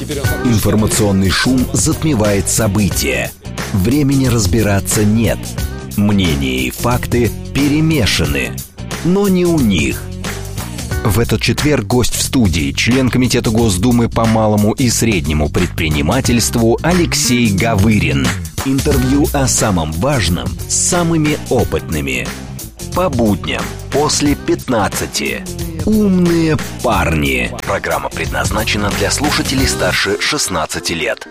Информационный шум затмевает события. Времени разбираться нет. Мнения и факты перемешаны. Но не у них. В этот четверг гость в студии, член Комитета Госдумы по малому и среднему предпринимательству Алексей Гавырин. Интервью о самом важном с самыми опытными. По будням после 15. Умные парни. Программа предназначена для слушателей старше 16 лет.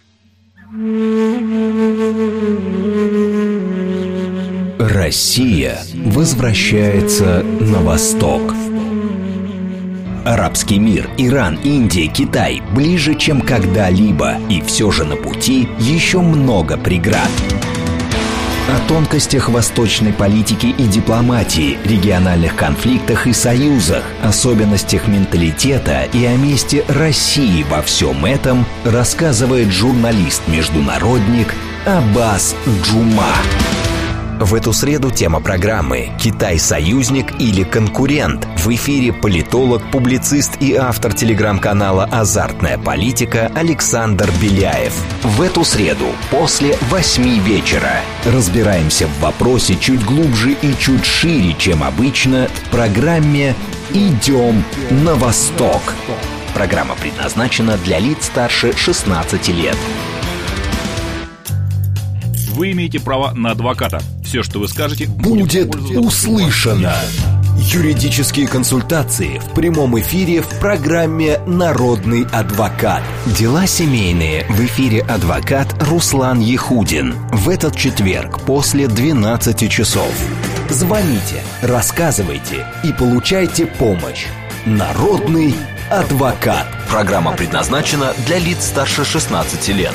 Россия возвращается на восток. Арабский мир, Иран, Индия, Китай ближе, чем когда-либо, и все же на пути еще много преград. О тонкостях восточной политики и дипломатии, региональных конфликтах и союзах, особенностях менталитета и о месте России во всем этом рассказывает журналист-международник Аббас Джума. В эту среду тема программы «Китай – союзник или конкурент». В эфире политолог, публицист и автор телеграм-канала «Азартная политика» Александр Беляев. В эту среду после 8 вечера разбираемся в вопросе чуть глубже и чуть шире, чем обычно, в программе «Идем на восток». Программа предназначена для лиц старше 16 лет. Вы имеете право на адвоката. Все, что вы скажете, будет услышано. Юридические консультации в прямом эфире в программе «Народный адвокат». Дела семейные. В эфире адвокат Руслан Ехудин. В этот четверг после 12 часов. Звоните, рассказывайте и получайте помощь. «Народный адвокат». Программа предназначена для лиц старше 16 лет.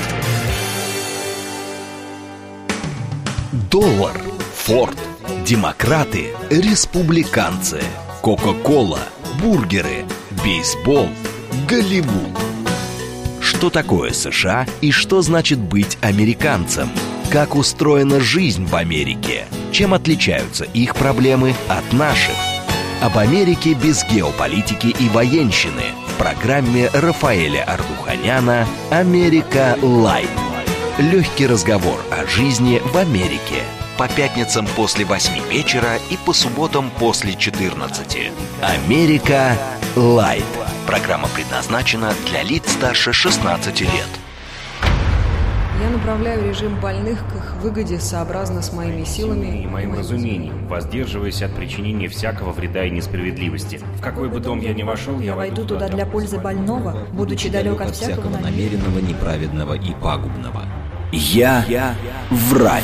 Доллар, Форд, демократы, республиканцы, Кока-кола, бургеры, бейсбол, Голливуд. Что такое США и что значит быть американцем? Как устроена жизнь в Америке? Чем отличаются их проблемы от наших? Об Америке без геополитики и военщины в программе Рафаэля Ардуханяна «Америка Лайт». Легкий разговор о жизни в Америке. По пятницам после 8 вечера и по субботам после 14. «Америка Лайт». Программа предназначена для лиц старше 16 лет. Я направляю режим больных к их выгоде сообразно с моими силами и моим разумением, воздерживаясь от причинения всякого вреда и несправедливости. В какой бы дом я ни вошел, я войду туда для пользы больного, будучи далек от всякого намеренного, неправедного и пагубного. Я врач.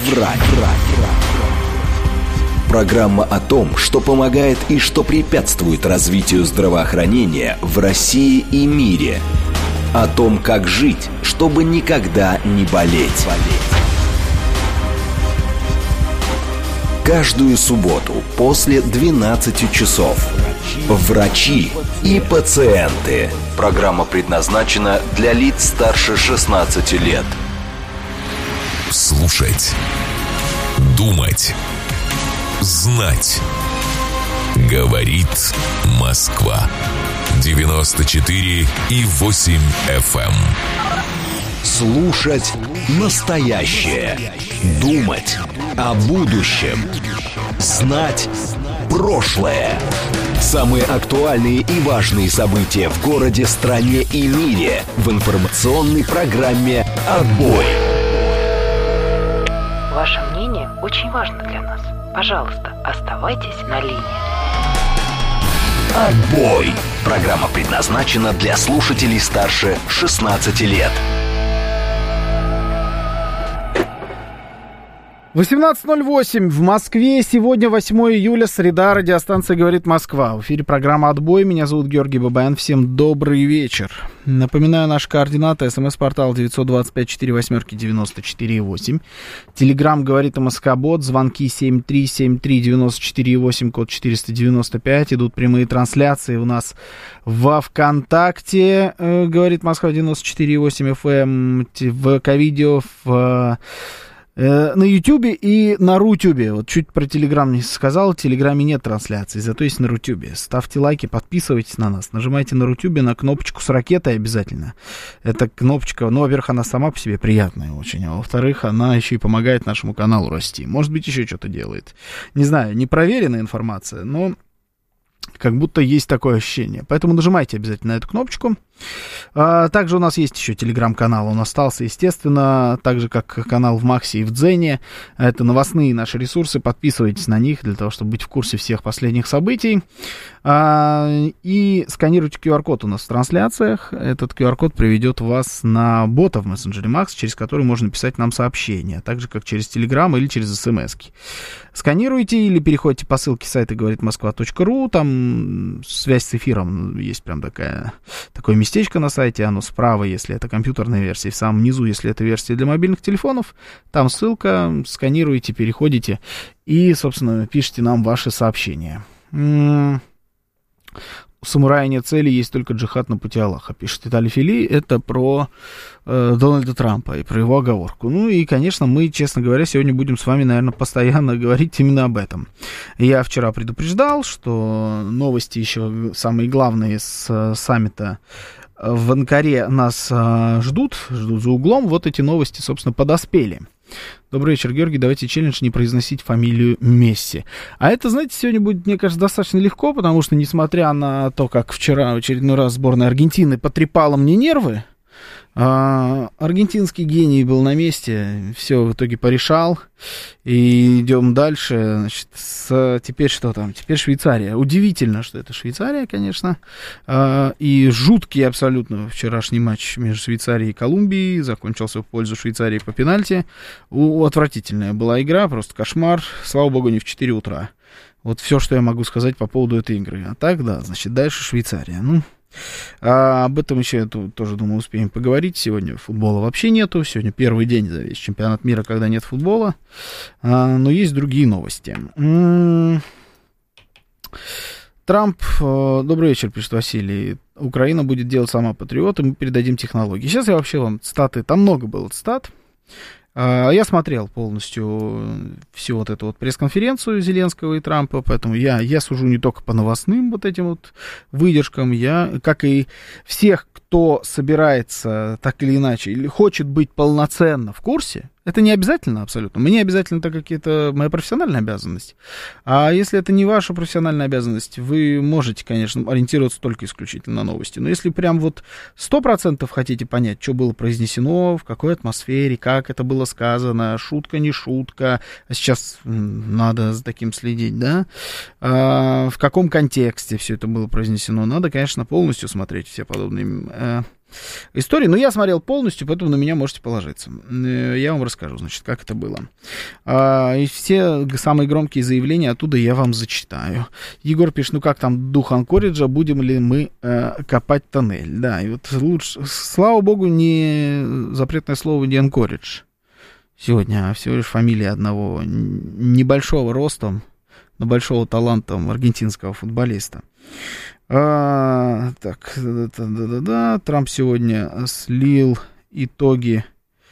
Программа о том, что помогает и что препятствует развитию здравоохранения в России и мире. О том, как жить, чтобы никогда не болеть. Каждую субботу после 12 часов. Врачи и пациенты. Программа предназначена для лиц старше 16 лет. Слушать, думать, знать. Говорит Москва. 94,8 FM. Слушать настоящее. Думать о будущем. Знать прошлое. Самые актуальные и важные события в городе, стране и мире в информационной программе «Отбой». Ваше мнение очень важно для нас. Пожалуйста, оставайтесь на линии. «Отбой». Программа предназначена для слушателей старше 16 лет. 18:08 в Москве. Сегодня 8 июля, среда. Радиостанция «Говорит Москва». В эфире программа «Отбой». Меня зовут Георгий Бабаян. Всем добрый вечер. Напоминаю, наши координаты. СМС-портал 925-48-94-8. Телеграм «Говорит МСК-бот». Звонки 7373-94-8, код 495. Идут прямые трансляции у нас во ВКонтакте. «Говорит Москва» 94,8 FM. В ВК-видео, в На Ютубе и на Рутюбе. Вот чуть про Телеграм не сказал. В Телеграме нет трансляции, зато есть на Рутюбе. Ставьте лайки, подписывайтесь на нас. Нажимайте на Рутюбе на кнопочку с ракетой обязательно. Эта кнопочка, ну, во-первых, она сама по себе приятная очень, а во-вторых, она еще и помогает нашему каналу расти. Может быть, еще что-то делает. Не знаю, непроверенная информация, но как будто есть такое ощущение. Поэтому нажимайте обязательно на эту кнопочку. Также у нас есть еще телеграм-канал. Он остался, естественно, так же, как канал в Максе и в Дзене. Это новостные наши ресурсы. Подписывайтесь на них для того, чтобы быть в курсе всех последних событий. И сканируйте QR-код у нас в трансляциях. Этот QR-код приведет вас на бота в мессенджере Макс, через который можно писать нам сообщения, так же, как через Телеграм или через СМС-ки. Сканируйте или переходите по ссылке сайта говоритмосква.ру. Там связь с эфиром. Есть прям такое местечко на сайте. Оно справа, если это компьютерная версия, в самом низу, если это версия для мобильных телефонов. Там ссылка. Сканируете, переходите и, собственно, пишите нам ваши сообщения. У самурая нет цели, есть только джихад на пути Аллаха, пишет Виталий Фили. Это про Дональда Трампа и про его оговорку. Ну и, конечно, мы, честно говоря, сегодня будем с вами, наверное, постоянно говорить именно об этом. Я вчера предупреждал, что новости еще самые главные с саммита в Анкаре нас ждут за углом. Вот эти новости, собственно, подоспели. Добрый вечер, Георгий. Давайте челлендж не произносить фамилию Месси. А это, знаете, сегодня будет, мне кажется, достаточно легко, потому что, несмотря на то, как вчера в очередной раз сборная Аргентины потрепала мне нервы, аргентинский гений был на месте, все в итоге порешал. И идем дальше. Значит, теперь что там? Теперь Швейцария. Удивительно, что это Швейцария, конечно. И жуткий абсолютно вчерашний матч между Швейцарией и Колумбией закончился в пользу Швейцарии по пенальти. Отвратительная была игра, просто кошмар. Слава богу, не в 4 утра. Вот все, что я могу сказать по поводу этой игры. А так, да, значит, дальше Швейцария. Ну, об этом еще я тоже, думаю, успеем поговорить. Сегодня футбола вообще нету. Сегодня первый день за весь чемпионат мира, когда нет футбола. Но есть другие новости. Трамп, добрый вечер, пишет Василий. Украина будет делать сама патриоты, мы передадим технологии. Сейчас я вообще вам цитаты, там много было цитат. Я смотрел полностью всю вот эту вот пресс-конференцию Зеленского и Трампа, поэтому я сужу не только по новостным вот этим вот выдержкам, я, как и всех, кто собирается так или иначе, или хочет быть полноценно в курсе, это не обязательно абсолютно. Мне обязательно это какие-то моя профессиональная обязанность. А если это не ваша профессиональная обязанность, вы можете, конечно, ориентироваться только исключительно на новости. Но если прям вот 100% хотите понять, что было произнесено, в какой атмосфере, как это было сказано, шутка, не шутка, а сейчас надо за таким следить, да, в каком контексте все это было произнесено, надо, конечно, полностью смотреть все подобные истории, но я смотрел полностью, поэтому на меня можете положиться. Я вам расскажу, значит, как это было. И все самые громкие заявления оттуда я вам зачитаю. Егор пишет, ну как там дух Анкориджа, будем ли мы копать тоннель? Да, и вот лучше, слава богу, не запретное слово не Анкоридж сегодня, а всего лишь фамилия одного небольшого ростом, но большого талантом аргентинского футболиста. Так, Трамп сегодня слил итоги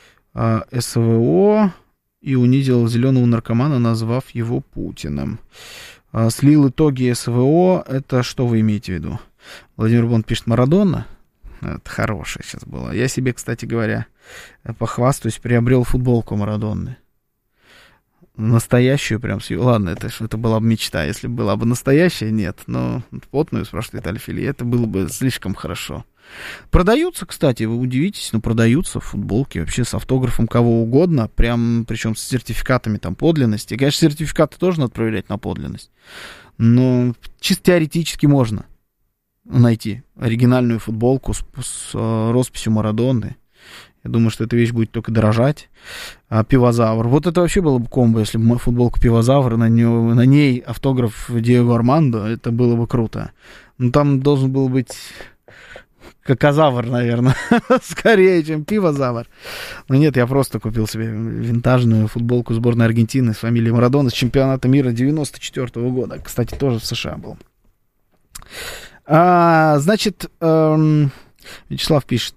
СВО и унизил зеленого наркомана, назвав его Путиным. Слил итоги СВО, это что вы имеете в виду? Владимир Бон пишет, Марадона. Это хорошее сейчас было. Я себе, кстати говоря, похвастаюсь, приобрел футболку Марадонны. Настоящую прям. Ладно, это была бы мечта. Если была бы настоящая, нет. Но потную, спрашивает Виталий Фили, это было бы слишком хорошо. Продаются, кстати, вы удивитесь, но продаются футболки вообще с автографом кого угодно, прям, причем с сертификатами там подлинности. Конечно, сертификаты тоже надо проверять на подлинность, но чисто теоретически можно найти оригинальную футболку с росписью Марадоны. Я думаю, что эта вещь будет только дорожать. Пивозавр. Вот это вообще было бы комбо, если бы футболка Пивозавра, на ней автограф Диего Армандо, это было бы круто. Но там должен был быть Кокозавр, наверное, скорее, чем Пивозавр. Но нет, я просто купил себе винтажную футболку сборной Аргентины с фамилией Марадона с чемпионата мира 94 года. Кстати, тоже в США был. Значит, Вячеслав пишет,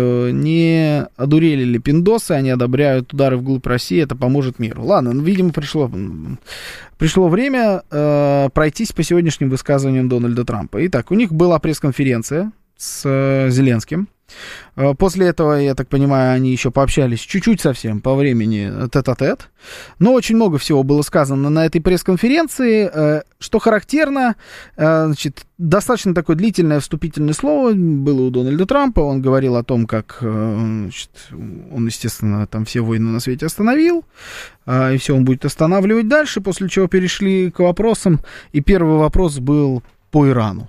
не одурели ли пиндосы, они одобряют удары вглубь России, это поможет миру. Ладно, видимо, пришло время пройтись по сегодняшним высказываниям Дональда Трампа. Итак, у них была пресс-конференция с Зеленским. После этого, я так понимаю, они еще пообщались чуть-чуть совсем по времени тет-а-тет. Но очень много всего было сказано на этой пресс-конференции. Что характерно, значит, достаточно такое длительное вступительное слово было у Дональда Трампа. Он говорил о том, как, значит, он, естественно, там все войны на свете остановил, и все он будет останавливать дальше, после чего перешли к вопросам. И первый вопрос был по Ирану,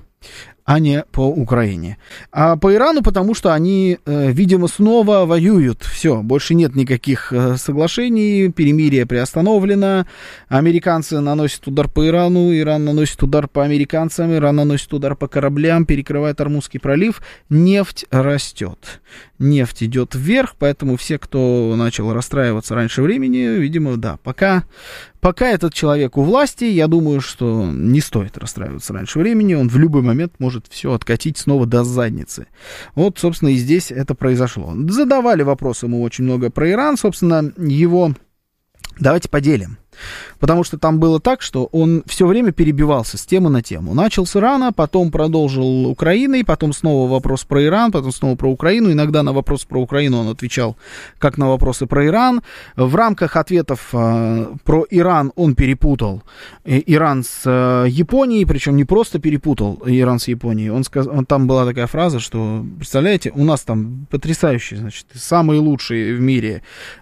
а не по Украине. А по Ирану, потому что они, видимо, снова воюют. Все, больше нет никаких соглашений, перемирие приостановлено. Американцы наносят удар по Ирану, Иран наносит удар по американцам, Иран наносит удар по кораблям, перекрывает Ормузский пролив. Нефть растет. Нефть идет вверх, поэтому все, кто начал расстраиваться раньше времени, видимо, да, Пока этот человек у власти, я думаю, что не стоит расстраиваться раньше времени. Он в любой момент может все откатить снова до задницы. Вот, собственно, и здесь это произошло. Задавали вопросы ему очень много про Иран. Собственно, его давайте поделим. Потому что там было так, что он все время перебивался с темы на тему. Начал с Ирана, потом продолжил Украиной, потом снова вопрос про Иран, потом снова про Украину. Иногда на вопрос про Украину он отвечал как на вопросы про Иран. В рамках ответов про Иран он перепутал Иран с Японией, причем не просто перепутал Иран с Японией. Там была такая фраза, что, представляете, у нас там потрясающие, значит, самые лучшие в мире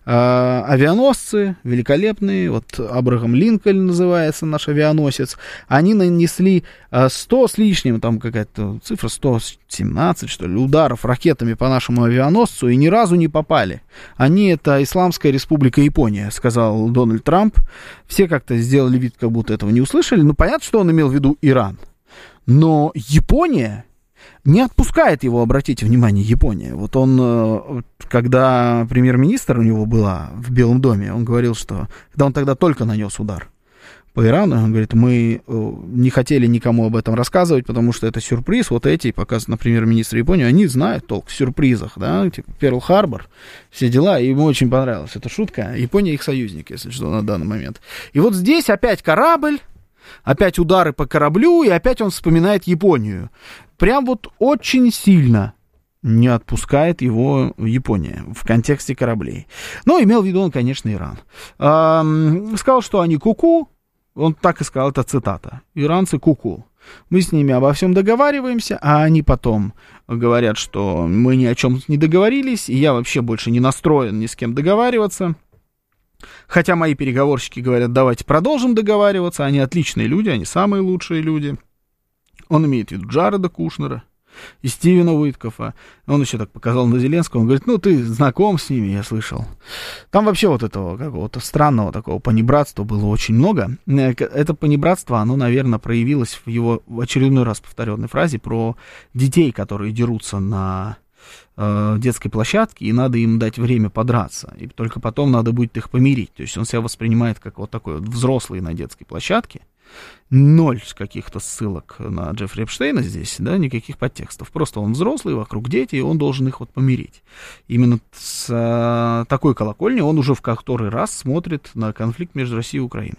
авианосцы, великолепные, вот Абрахам Линкольн называется наш авианосец, они нанесли 100 с лишним, там какая-то цифра, 117, что ли, ударов ракетами по нашему авианосцу и ни разу не попали. Они — это Исламская Республика Япония, сказал Дональд Трамп. Все как-то сделали вид, как будто этого не услышали. Ну, понятно, что он имел в виду Иран. Но Япония не отпускает его, обратите внимание, Япония. Вот он, когда премьер-министр у него была в Белом доме, он говорил, что, когда он тогда только нанес удар по Ирану, он говорит, мы не хотели никому об этом рассказывать, потому что это сюрприз. Вот эти, показывают, например, премьер-министр Японии, они знают толк в сюрпризах, да, типа Перл-Харбор, все дела, и ему очень понравилась эта шутка. Япония их союзник, если что, на данный момент. И вот здесь опять корабль, опять удары по кораблю, и опять он вспоминает Японию. Прям вот очень сильно не отпускает его Япония в контексте кораблей. Но имел в виду он, конечно, Иран. Сказал, что они ку-ку. Он так и сказал, это цитата. Иранцы ку-ку. Мы с ними обо всем договариваемся, а они потом говорят, что мы ни о чем не договорились, и я вообще больше не настроен ни с кем договариваться. Хотя мои переговорщики говорят, давайте продолжим договариваться. Они отличные люди, они самые лучшие люди. Он имеет в виду Джареда Кушнера и Стивена Уиткофа. Он еще так показал на Зеленского. Он говорит, ну, ты знаком с ними, я слышал. Там вообще вот этого какого-то странного такого понебратства было очень много. Это понебратство, оно, наверное, проявилось в его в очередной раз повторенной фразе про детей, которые дерутся на детской площадке, и надо им дать время подраться, и только потом надо будет их помирить. То есть он себя воспринимает как вот такой вот взрослый на детской площадке. Ноль каких-то ссылок на Джеффри Эпштейна здесь, да, никаких подтекстов. Просто он взрослый, вокруг дети, и он должен их вот помирить. Именно с такой колокольни он уже в который раз смотрит на конфликт между Россией и Украиной.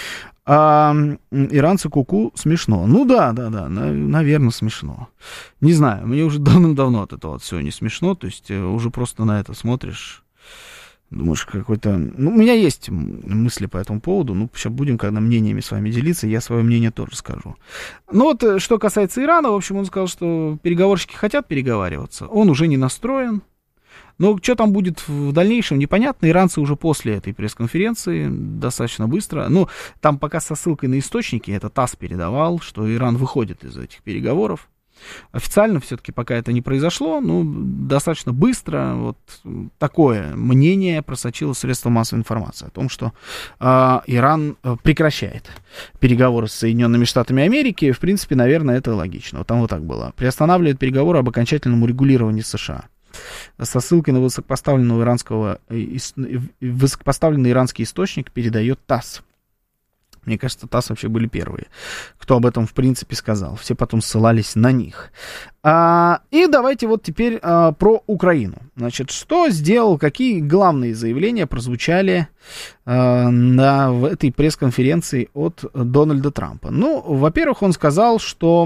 А иранцы ку-ку смешно. Ну да, наверное, смешно. Не знаю, мне уже давно от этого все не смешно, то есть уже просто на это смотришь, думаешь, какой-то... Ну, у меня есть мысли по этому поводу, ну, сейчас будем, когда мнениями с вами делиться, я свое мнение тоже скажу. Ну, вот, что касается Ирана, в общем, он сказал, что переговорщики хотят переговариваться, он уже не настроен. Но что там будет в дальнейшем, непонятно. Иранцы уже после этой пресс-конференции достаточно быстро, ну, там пока со ссылкой на источники, это ТАСС передавал, что Иран выходит из этих переговоров. Официально все-таки пока это не произошло, ну, достаточно быстро вот такое мнение просочилось в средства массовой информации о том, что Иран прекращает переговоры с Соединенными Штатами Америки. В принципе, наверное, это логично. Вот там вот так было. Приостанавливает переговоры об окончательном урегулировании США. Со ссылкой на высокопоставленный иранский источник передает ТАСС. Мне кажется, ТАСС вообще были первые, кто об этом, в принципе, сказал. Все потом ссылались на них. И давайте вот теперь про Украину. Значит, что сделал, какие главные заявления прозвучали в этой пресс-конференции от Дональда Трампа? Ну, во-первых, он сказал, что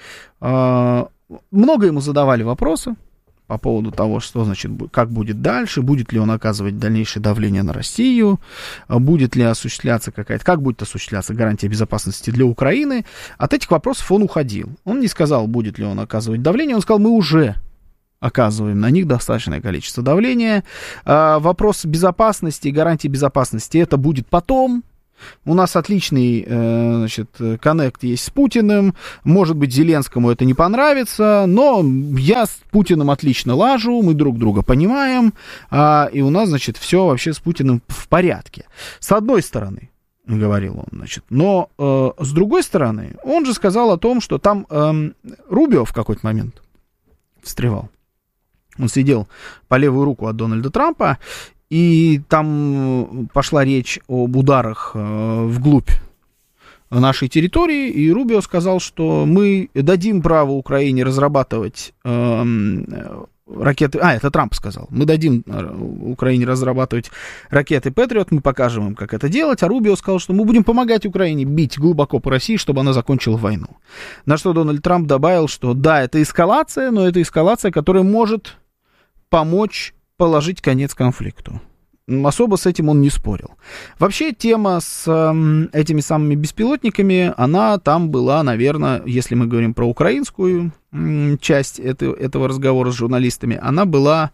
много ему задавали вопросы по поводу того, что, значит, как будет дальше, будет ли он оказывать дальнейшее давление на Россию, будет ли осуществляться как будет осуществляться гарантия безопасности для Украины. От этих вопросов он уходил. Он не сказал, будет ли он оказывать давление, он сказал, мы уже оказываем на них достаточное количество давления. Вопрос безопасности, гарантии безопасности, это будет потом. У нас отличный, значит, коннект есть с Путиным. Может быть, Зеленскому это не понравится, но я с Путиным отлично лажу, мы друг друга понимаем, и у нас, значит, все вообще с Путиным в порядке. С одной стороны, говорил он, значит, но с другой стороны, он же сказал о том, что там Рубио в какой-то момент встревал. Он сидел по левую руку от Дональда Трампа, и там пошла речь об ударах вглубь нашей территории, и Рубио сказал, что мы дадим право Украине разрабатывать ракеты... это Трамп сказал. Мы дадим Украине разрабатывать ракеты Патриот, мы покажем им, как это делать, а Рубио сказал, что мы будем помогать Украине бить глубоко по России, чтобы она закончила войну. На что Дональд Трамп добавил, что да, это эскалация, но это эскалация, которая может помочь положить конец конфликту. Особо с этим он не спорил. Вообще тема с этими самыми беспилотниками, она там была, наверное, если мы говорим про украинскую часть этого разговора с журналистами, она была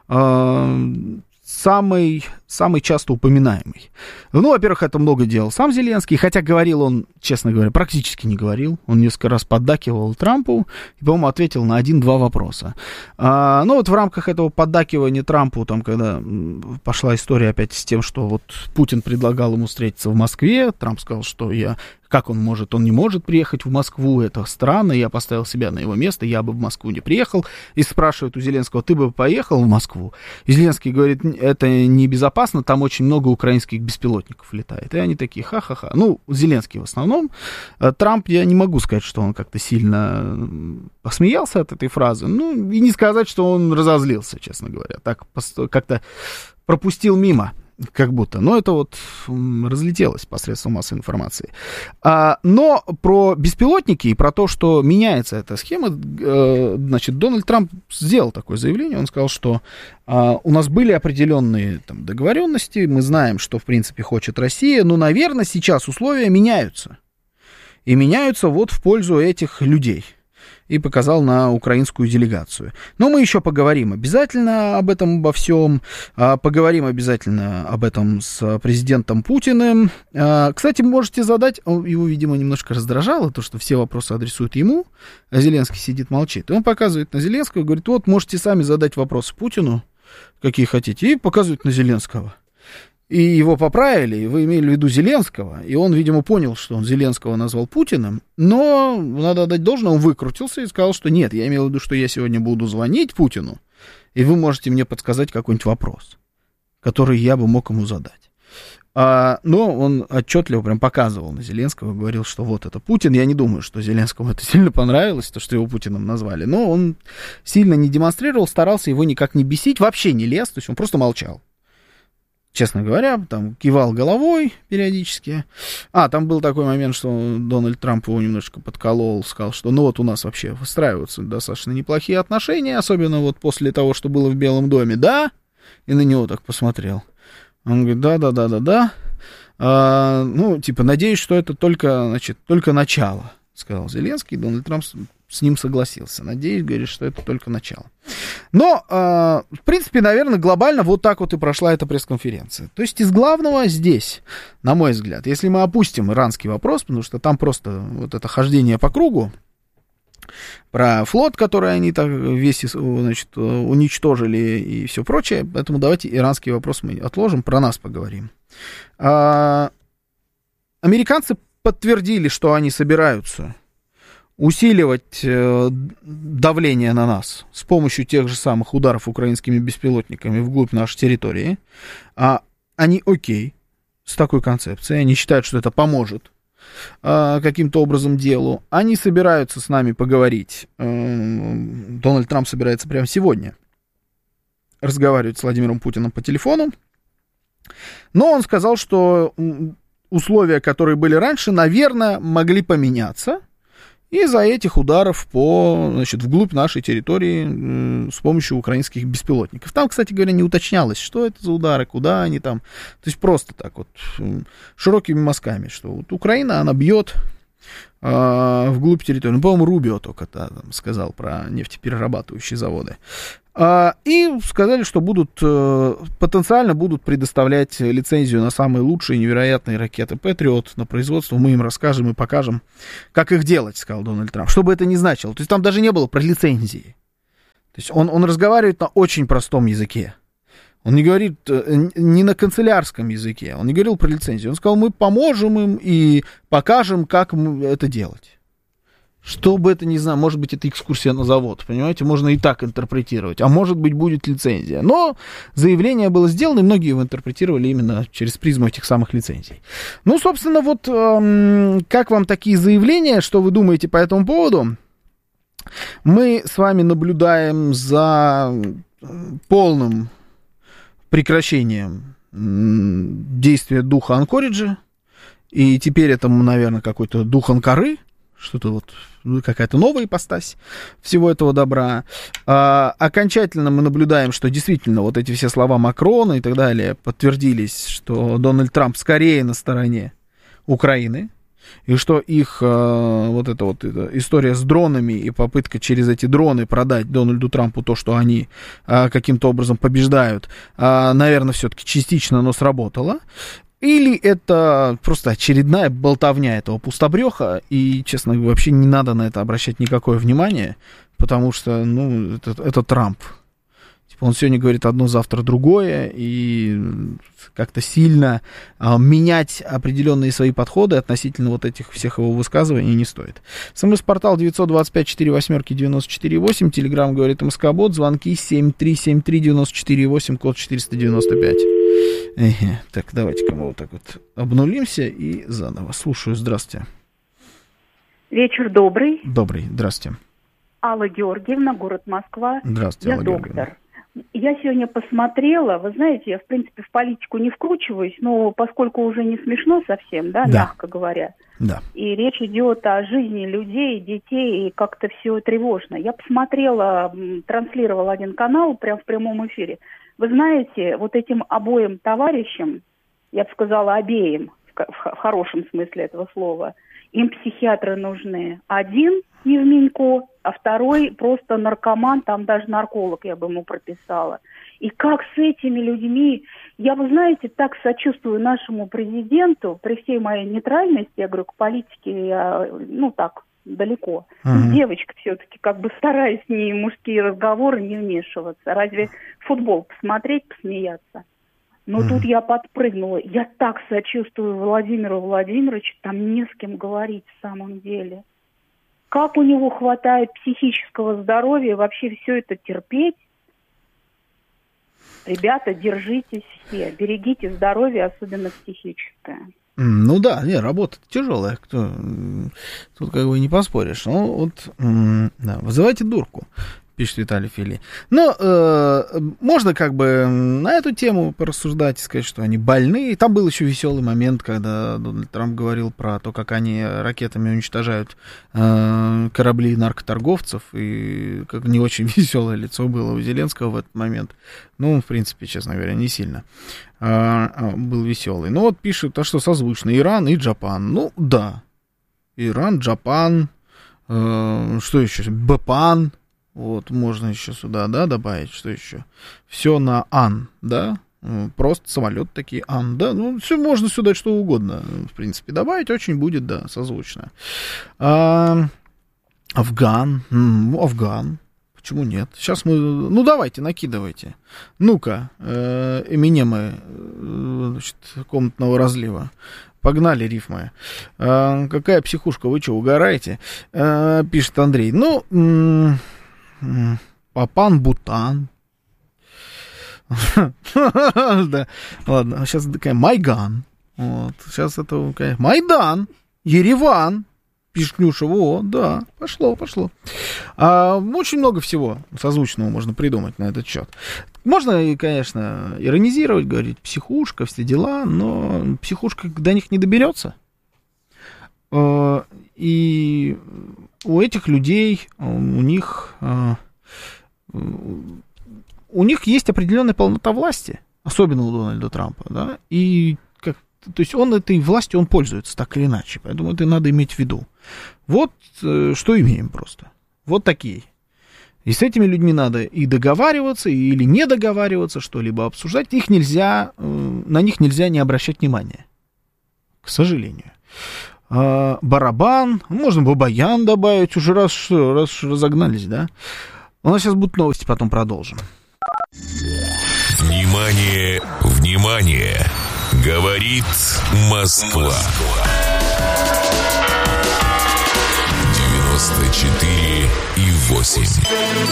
самой часто упоминаемой. Ну, во-первых, это много делал сам Зеленский, хотя говорил он, честно говоря, практически не говорил. Он несколько раз поддакивал Трампу и, по-моему, ответил на 1-2 вопроса. Ну, вот в рамках этого поддакивания Трампу, там, когда пошла история опять с тем, что вот Путин предлагал ему встретиться в Москве, Трамп сказал, что как он не может приехать в Москву, это странно, я поставил себя на его место, я бы в Москву не приехал. И спрашивает у Зеленского, ты бы поехал в Москву? И Зеленский говорит, это небезопасно, там очень много украинских беспилотников летает. И они такие, ха-ха-ха. Ну, Зеленский в основном. Трамп, я не могу сказать, что он как-то сильно посмеялся от этой фразы. Ну, и не сказать, что он разозлился, честно говоря. Так как-то пропустил мимо. Как будто. Но это вот разлетелось посредством массовой информации. Но про беспилотники и про то, что меняется эта схема, значит, Дональд Трамп сделал такое заявление. Он сказал, что у нас были определенные там договоренности, мы знаем, что, в принципе, хочет Россия, но, наверное, сейчас условия меняются. И меняются вот в пользу этих людей. И показал на украинскую делегацию. Но мы еще поговорим обязательно об этом, обо всем. Поговорим обязательно об этом с президентом Путиным. Кстати, можете задать... Его, видимо, немножко раздражало, то, что все вопросы адресуют ему, а Зеленский сидит, молчит. И он показывает на Зеленского и говорит, вот, можете сами задать вопросы Путину, какие хотите, и показывает на Зеленского. И его поправили, и вы имели в виду Зеленского, и он, видимо, понял, что он Зеленского назвал Путиным, но, надо отдать должное, он выкрутился и сказал, что нет, я имел в виду, что я сегодня буду звонить Путину, и вы можете мне подсказать какой-нибудь вопрос, который я бы мог ему задать. Но он отчетливо прям показывал на Зеленского, говорил, что вот это Путин. Я не думаю, что Зеленскому это сильно понравилось, то, что его Путиным назвали, но он сильно не демонстрировал, старался его никак не бесить, вообще не лез, то есть он просто молчал. Честно говоря, там кивал головой периодически. Там был такой момент, что Дональд Трамп его немножко подколол, сказал, что ну вот у нас вообще выстраиваются достаточно неплохие отношения, особенно вот после того, что было в Белом доме, да? И на него так посмотрел. Он говорит, да. Надеюсь, что это только начало, сказал Зеленский. Дональд Трамп с ним согласился. Надеюсь, говорит, что это только начало. Но, в принципе, наверное, глобально вот так вот и прошла эта пресс-конференция. То есть из главного здесь, на мой взгляд, если мы опустим иранский вопрос, потому что там просто вот это хождение по кругу, про флот, который они так весь, значит, уничтожили и все прочее, поэтому давайте иранский вопрос мы отложим, про нас поговорим. Американцы подтвердили, что они собираются усиливать давление на нас с помощью тех же самых ударов украинскими беспилотниками вглубь нашей территории. Они окей с такой концепцией. Они считают, что это поможет каким-то образом делу. Они собираются с нами поговорить. Дональд Трамп собирается прямо сегодня разговаривать с Владимиром Путиным по телефону. Но он сказал, что условия, которые были раньше, наверное, могли поменяться из-за этих ударов вглубь нашей территории с помощью украинских беспилотников. Там, кстати говоря, не уточнялось, что это за удары, куда они там. То есть просто так вот широкими мазками, что вот Украина, она бьет вглубь территории. Ну, по-моему, Рубио только там сказал про нефтеперерабатывающие заводы. И сказали, что потенциально будут предоставлять лицензию на самые лучшие невероятные ракеты Патриот на производство. Мы им расскажем и покажем, как их делать, сказал Дональд Трамп. Что бы это ни значило. То есть там даже не было про лицензии. То есть он разговаривает на очень простом языке. Он не говорит не на канцелярском языке. Он не говорил про лицензию. Он сказал, мы поможем им и покажем, как это делать. Что бы это ни знаю, может быть, это экскурсия на завод, понимаете, можно и так интерпретировать, а может быть, будет лицензия. Но заявление было сделано, и многие его интерпретировали именно через призму этих самых лицензий. Ну, собственно, вот как вам такие заявления, что вы думаете по этому поводу? Мы с вами наблюдаем за полным прекращением действия духа Анкориджа, и теперь это, наверное, какой-то дух Анкары, что-то вот, какая-то новая ипостась всего этого добра. Окончательно мы наблюдаем, что действительно вот эти все слова Макрона и так далее подтвердились, что Дональд Трамп скорее на стороне Украины, и что их вот эта история с дронами и попытка через эти дроны продать Дональду Трампу то, что они каким-то образом побеждают, наверное, все-таки частично, но сработала. Или это просто очередная болтовня этого пустобреха, и, честно, вообще не надо на это обращать никакое внимание, потому что, это Трамп. Типа он сегодня говорит одно, завтра другое, и как-то сильно менять определенные свои подходы относительно вот этих всех его высказываний не стоит. СМС-портал 925-48-94-8, Телеграм говорит МСК-бот, звонки 7373-94-8, код 495. Так, давайте-ка мы вот так вот обнулимся и заново. Слушаю, здравствуйте. Вечер добрый. Добрый, здравствуйте. Алла Георгиевна, город Москва. Здравствуйте, Алла Георгиевна. Я сегодня посмотрела, вы знаете, я, в принципе, в политику не вкручиваюсь, но поскольку уже не смешно совсем, да. Мягко говоря, да. И речь идет о жизни людей, детей, и как-то все тревожно. Я посмотрела, транслировала один канал прямо в прямом эфире. Вы знаете, вот этим обоим товарищам, я бы сказала, обеим, в хорошем смысле этого слова, им психиатры нужны. Один не в Минько, а второй просто наркоман, там даже нарколог я бы ему прописала. И как с этими людьми, я, вы знаете, так сочувствую нашему президенту, при всей моей нейтральности, я говорю, к политике я, так, далеко. Девочка все-таки, как бы стараюсь в ней мужские разговоры не вмешиваться. Разве футбол посмотреть, посмеяться? Но тут я подпрыгнула. Я так сочувствую Владимиру Владимировичу, там не с кем говорить в самом деле. Как у него хватает психического здоровья вообще все это терпеть? Ребята, держитесь все, берегите здоровье, особенно психическое. Работа работа-то тяжелая, тут как бы не поспоришь. Вызывайте дурку, пишет Виталий Фили. Но можно как бы на эту тему порассуждать и сказать, что они больны. Там был еще веселый момент, когда Дональд Трамп говорил про то, как они ракетами уничтожают корабли наркоторговцев, и как не очень веселое лицо было у Зеленского в этот момент. В принципе, честно говоря, не сильно был веселый. Пишут, что созвучно Иран и Джапан. Да. Иран, Джапан, что еще? Бапан. Можно еще сюда, добавить, что еще? Все на Ан, да? Просто самолет такие Ан, да? Все можно сюда что угодно, в принципе, добавить, очень будет, да, созвучно. Афган. Почему нет? Сейчас мы... давайте, накидывайте. Ну-ка, Эминемы, комнатного разлива. Погнали рифмы. Какая психушка, вы что, угораете? Пишет Андрей. Папан Бутан. Да. Ладно, сейчас такая Майган. Вот. Сейчас это, конечно, Майдан, Ереван. Пишет Нюша, да, пошло. Очень много всего созвучного можно придумать на этот счет. Можно, конечно, иронизировать, говорить, психушка, все дела, но психушка до них не доберется. И у этих людей, у них есть определенная полнота власти, особенно у Дональда Трампа, да, и то есть он этой властью, он пользуется так или иначе, поэтому это надо иметь в виду. Вот что имеем просто. Вот такие. И с этими людьми надо и договариваться, или не договариваться, что-либо обсуждать. На них нельзя не обращать внимания. К сожалению. Барабан, можно Бабаян добавить, уже раз разогнались, да? У нас сейчас будут новости, потом продолжим. Внимание, внимание! Говорит Москва. 94,8.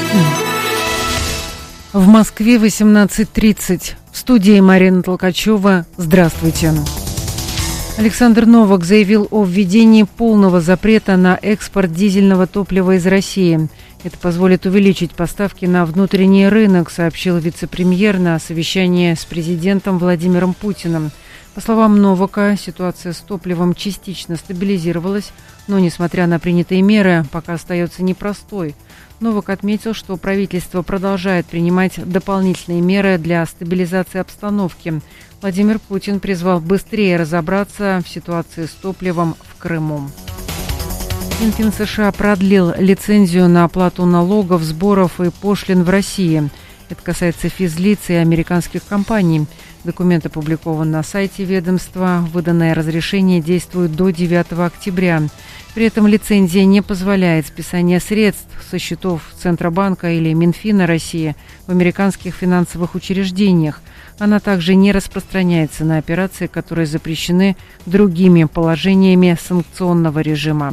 В Москве 18:30. В студии Марина Толкачева. Здравствуйте. Александр Новак заявил о введении полного запрета на экспорт дизельного топлива из России. Это позволит увеличить поставки на внутренний рынок, сообщил вице-премьер на совещании с президентом Владимиром Путиным. По словам Новака, ситуация с топливом частично стабилизировалась, но, несмотря на принятые меры, пока остается непростой. Новак отметил, что правительство продолжает принимать дополнительные меры для стабилизации обстановки. Владимир Путин призвал быстрее разобраться в ситуации с топливом в Крыму. Минфин США продлил лицензию на оплату налогов, сборов и пошлин в России. Это касается физлиц и американских компаний. Документ опубликован на сайте ведомства. Выданное разрешение действует до 9 октября. При этом лицензия не позволяет списания средств со счетов Центробанка или Минфина России в американских финансовых учреждениях. Она также не распространяется на операции, которые запрещены другими положениями санкционного режима.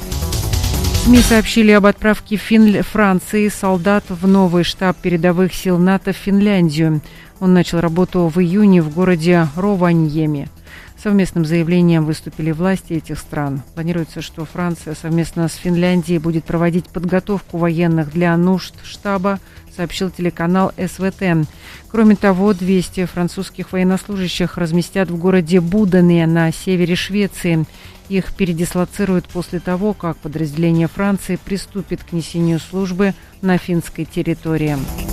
СМИ сообщили об отправке Франции солдат в новый штаб передовых сил НАТО в Финляндию. Он начал работу в июне в городе Рованьеме. Совместным заявлением выступили власти этих стран. Планируется, что Франция совместно с Финляндией будет проводить подготовку военных для нужд штаба, сообщил телеканал СВТ. Кроме того, 200 французских военнослужащих разместят в городе Будене на севере Швеции. Их передислоцируют после того, как подразделение Франции приступит к несению службы на финской территории.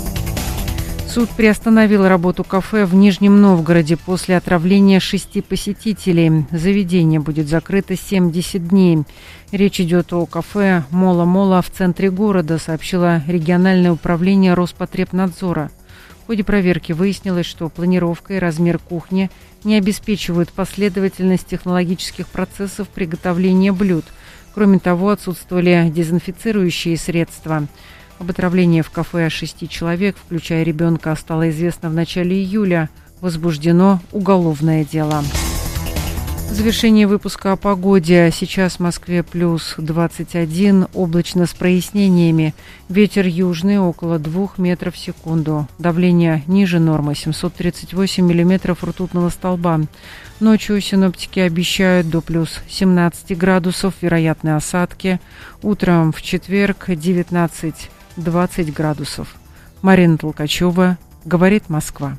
Суд приостановил работу кафе в Нижнем Новгороде после отравления 6 посетителей. Заведение будет закрыто 70 дней. Речь идет о кафе «Мола-Мола» в центре города, сообщило региональное управление Роспотребнадзора. В ходе проверки выяснилось, что планировка и размер кухни не обеспечивают последовательность технологических процессов приготовления блюд. Кроме того, отсутствовали дезинфицирующие средства. Об отравлении в кафе 6 человек, включая ребенка, стало известно в начале июля. Возбуждено уголовное дело. В завершении выпуска о погоде. Сейчас в Москве плюс 21, облачно с прояснениями. Ветер южный около 2 метров в секунду. Давление ниже нормы 738 миллиметров ртутного столба. Ночью синоптики обещают до плюс 17 градусов, вероятны осадки. Утром в четверг 19-20 градусов. Марина Толкачева, говорит Москва.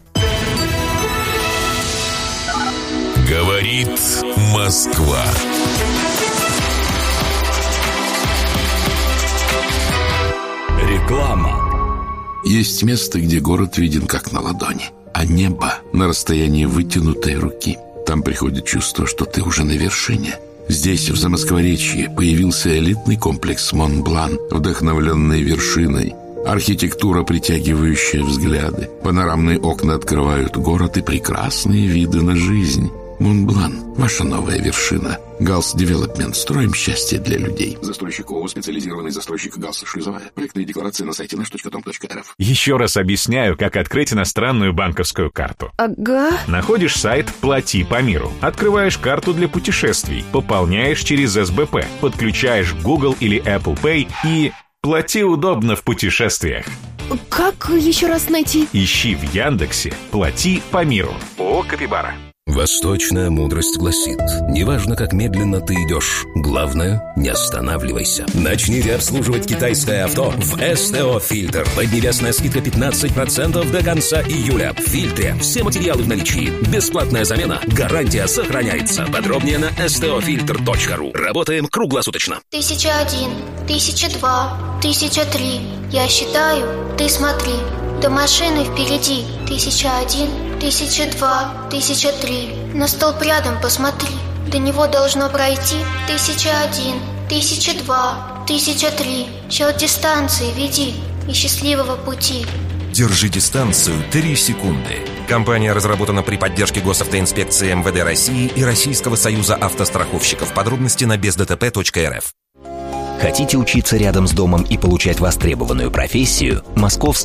Говорит Москва. Реклама. Есть место, где город виден как на ладони, а небо на расстоянии вытянутой руки. Там приходит чувство, что ты уже на вершине. Здесь, в Замоскворечье, появился элитный комплекс «Монблан», вдохновленный вершиной. Архитектура, притягивающая взгляды. Панорамные окна открывают город и прекрасные виды на жизнь. «Монблан» – ваша новая вершина. «Галс Девелопмент». Строим счастье для людей. Застройщик ООО «Специализированный застройщик Галс Шлюзовая». Проектные декларации на сайте nаш.com.рф. Еще раз объясняю, как открыть иностранную банковскую карту. Ага. Находишь сайт «Плати по миру». Открываешь карту для путешествий. Пополняешь через СБП. Подключаешь Google или Apple Pay и... Плати удобно в путешествиях. Как еще раз найти? Ищи в Яндексе «Плати по миру». ООО «Капибара». Восточная мудрость гласит: неважно, как медленно ты идешь, главное, не останавливайся. Начните обслуживать китайское авто в СТО «Фильтр». Поднебесная скидка 15% до конца июля. В «Фильтре» все материалы в наличии. Бесплатная замена. Гарантия сохраняется. Подробнее на stofilter.ru. Работаем круглосуточно. 1001, 1002, 1003. Я считаю, ты смотри. До машины впереди. 1001, 1002, 1003. На столб рядом посмотри. До него должно пройти 1001, 1002, 1003. Счет дистанции веди и счастливого пути. Держи дистанцию 3 секунды. Компания разработана при поддержке госавтоинспекции МВД России и Российского союза автостраховщиков. Подробности на бездтп.рф. Хотите учиться рядом с домом и получать востребованную профессию? Московский